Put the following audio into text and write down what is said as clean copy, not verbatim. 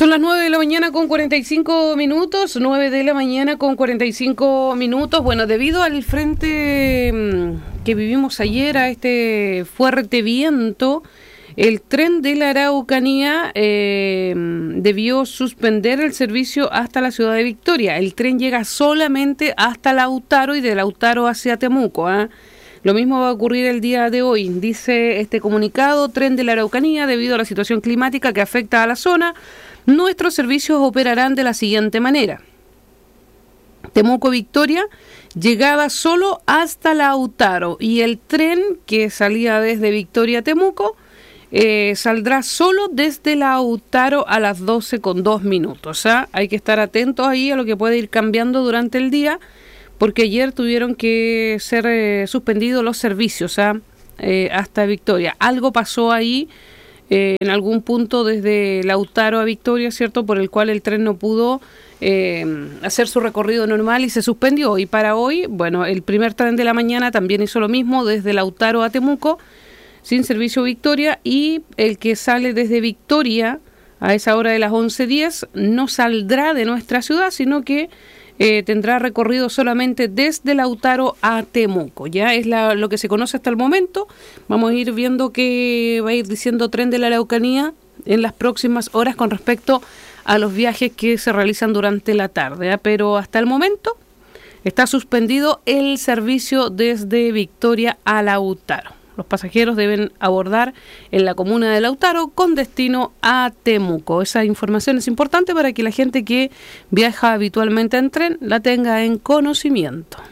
Son las 9 de la mañana con 45 minutos, 9 de la mañana con 45 minutos. Bueno, debido al frente que vivimos ayer, a este fuerte viento, el tren de la Araucanía debió suspender el servicio hasta la ciudad de Victoria. El tren llega solamente hasta Lautaro y de Lautaro hacia Temuco, ¿eh? Lo mismo va a ocurrir el día de hoy, dice este comunicado. Tren de la Araucanía, debido a la situación climática que afecta a la zona, nuestros servicios operarán de la siguiente manera. Temuco-Victoria, llegada solo hasta Lautaro, y el tren que salía desde Victoria a Temuco saldrá solo desde Lautaro a las 12:02. Hay que estar atentos ahí a lo que puede ir cambiando durante el día, porque ayer tuvieron que ser suspendidos los servicios hasta Victoria. Algo pasó ahí en algún punto desde Lautaro a Victoria, ¿cierto?, por el cual el tren no pudo hacer su recorrido normal y se suspendió. Y para hoy, bueno, el primer tren de la mañana también hizo lo mismo desde Lautaro a Temuco, sin servicio Victoria, y el que sale desde Victoria a esa hora de las 11:10 no saldrá de nuestra ciudad, sino que tendrá recorrido solamente desde Lautaro a Temuco. Ya es lo que se conoce hasta el momento. Vamos a ir viendo qué va a ir diciendo Tren de la Araucanía en las próximas horas con respecto a los viajes que se realizan durante la tarde, pero hasta el momento está suspendido el servicio desde Victoria a Lautaro. Los pasajeros deben abordar en la comuna de Lautaro con destino a Temuco. Esa información es importante para que la gente que viaja habitualmente en tren la tenga en conocimiento.